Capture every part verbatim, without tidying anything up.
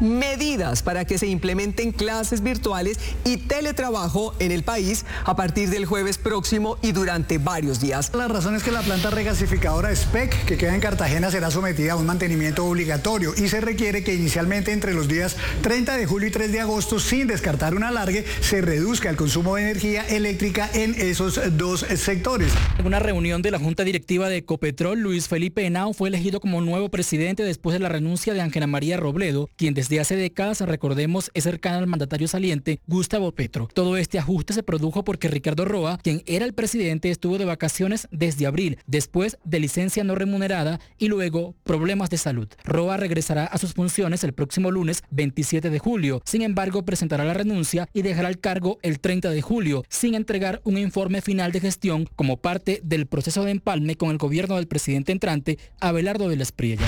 medidas para que se implementen clases virtuales y teletrabajo en el país a partir del jueves próximo y durante varios días. La razón es que la planta regasificadora S P E C, que queda en Cartagena, será sometida a un mantenimiento obligatorio y se requiere que inicialmente entre los días treinta de julio y tres de agosto, sin descartar un alargue, se reduzca el consumo de energía eléctrica en esos dos sectores. En una reunión de la Junta Directiva de Ecopetrol, Luis Felipe Henao fue elegido como nuevo presidente después de la renuncia de Ángela María Robledo, quien desde hace décadas, recordemos, es cercana al mandatario saliente Gustavo Petro. Todo este ajuste se produjo porque Ricardo Roa, quien era el presidente, estuvo de vacaciones desde abril, después de licencia no remunerada y luego problemas de salud. Roa regresará a sus funciones el próximo lunes veintisiete de julio. Sin embargo, presentará la renuncia y dejará el cargo el treinta de julio, sin entregar un informe final de gestión como parte del proceso de empalme con el gobierno del presidente entrante, Abelardo de la Espriella.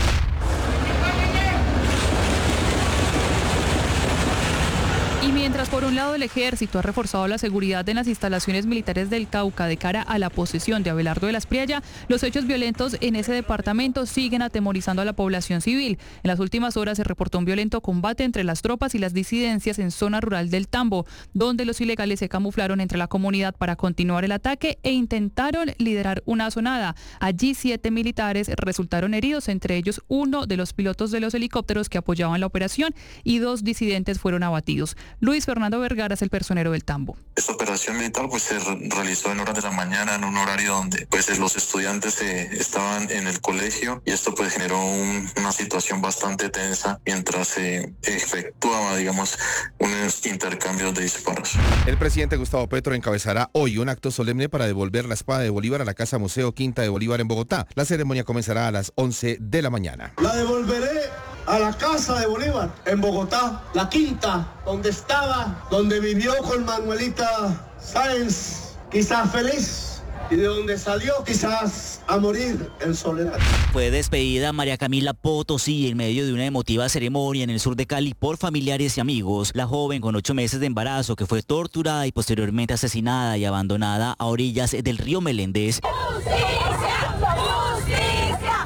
Y mientras por un lado el ejército ha reforzado la seguridad en las instalaciones militares del Cauca de cara a la posesión de Abelardo de la Espriella, los hechos violentos en ese departamento siguen atemorizando a la población civil. En las últimas horas se reportó un violento combate entre las tropas y las disidencias en zona rural del Tambo, donde los ilegales se camuflaron entre la comunidad para continuar el ataque e intentaron liderar una asonada. Allí siete militares resultaron heridos, entre ellos uno de los pilotos de los helicópteros que apoyaban la operación, y dos disidentes fueron abatidos. Luis Fernando Vergara es el personero del Tambo. Esta operación militar pues se realizó en horas de la mañana, en un horario donde pues los estudiantes eh, estaban en el colegio, y esto pues generó un, una situación bastante tensa mientras se eh, efectuaba, digamos, unos intercambios de disparos. El presidente Gustavo Petro encabezará hoy un acto solemne para devolver la espada de Bolívar a la Casa Museo Quinta de Bolívar en Bogotá. La ceremonia comenzará a las once de la mañana. La devolveré a la Casa de Bolívar en Bogotá, la Quinta, donde estaba, donde vivió con Manuelita Sáenz, quizás feliz, y de donde salió quizás a morir en soledad. Fue despedida María Camila Potosí en medio de una emotiva ceremonia en el sur de Cali por familiares y amigos. La joven con ocho meses de embarazo, que fue torturada y posteriormente asesinada y abandonada a orillas del río Meléndez. ¡Justicia! ¡Justicia!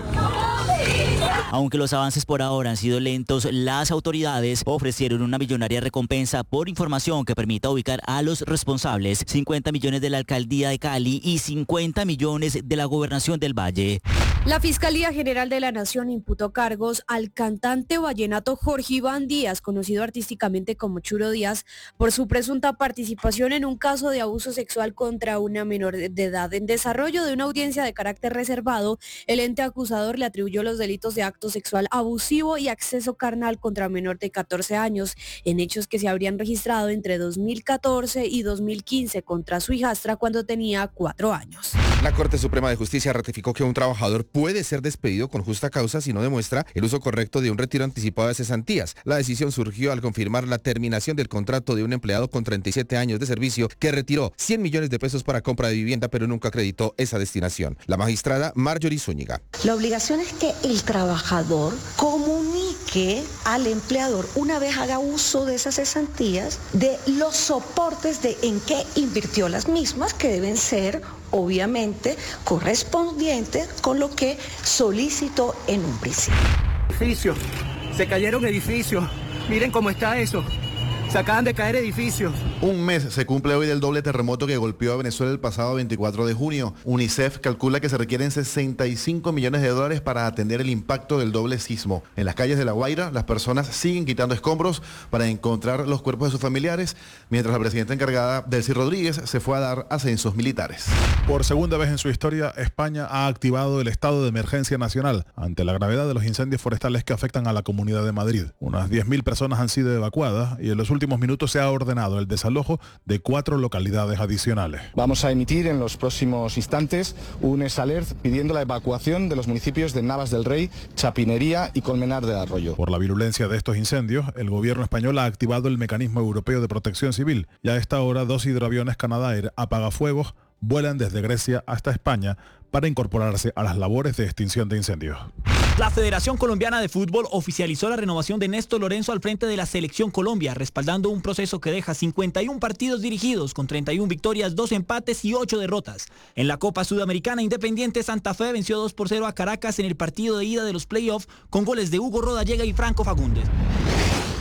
Aunque los avances por ahora han sido lentos, las autoridades ofrecieron una millonaria recompensa por información que permita ubicar a los responsables. cincuenta millones de la alcaldía de Cali y cincuenta millones de la gobernación del Valle. La Fiscalía General de la Nación imputó cargos al cantante vallenato Jorge Iván Díaz, conocido artísticamente como Churo Díaz, por su presunta participación en un caso de abuso sexual contra una menor de edad. En desarrollo de una audiencia de carácter reservado, el ente acusador le atribuyó los delitos de acto sexual abusivo y acceso carnal contra menor de catorce años, en hechos que se habrían registrado entre dos mil catorce y dos mil quince contra su hijastra cuando tenía cuatro años. La Corte Suprema de Justicia ratificó que un trabajador puede ser despedido con justa causa si no demuestra el uso correcto de un retiro anticipado de cesantías. La decisión surgió al confirmar la terminación del contrato de un empleado con treinta y siete años de servicio que retiró cien millones de pesos para compra de vivienda, pero nunca acreditó esa destinación. La magistrada Marjorie Zúñiga. La obligación es que el trabajador comunique al empleador, una vez haga uso de esas cesantías, de los soportes de en qué invirtió las mismas, que deben ser obviamente correspondientes con lo que solicitó en un principio. Edificios, se cayeron edificios, miren cómo está eso. Se acaban de caer edificios. Un mes se cumple hoy del doble terremoto que golpeó a Venezuela el pasado veinticuatro de junio. UNICEF calcula que se requieren sesenta y cinco millones de dólares para atender el impacto del doble sismo. En las calles de La Guaira, las personas siguen quitando escombros para encontrar los cuerpos de sus familiares, mientras la presidenta encargada, Delcy Rodríguez, se fue a dar ascensos militares. Por segunda vez en su historia, España ha activado el estado de emergencia nacional ante la gravedad de los incendios forestales que afectan a la Comunidad de Madrid. Unas diez mil personas han sido evacuadas y en los últimos minutos se ha ordenado el desalojo de cuatro localidades adicionales. Vamos a emitir en los próximos instantes un S-Alert pidiendo la evacuación de los municipios de Navas del Rey, Chapinería y Colmenar del Arroyo. Por la virulencia de estos incendios, el gobierno español ha activado el Mecanismo Europeo de Protección Civil y a esta hora dos hidroaviones Canadair apagafuegos vuelan desde Grecia hasta España para incorporarse a las labores de extinción de incendios. La Federación Colombiana de Fútbol oficializó la renovación de Néstor Lorenzo al frente de la Selección Colombia, respaldando un proceso que deja cincuenta y uno partidos dirigidos con treinta y una victorias, dos empates y ocho derrotas. En la Copa Sudamericana, Independiente Santa Fe venció dos por cero a Caracas en el partido de ida de los playoffs con goles de Hugo Rodallega y Franco Fagundes.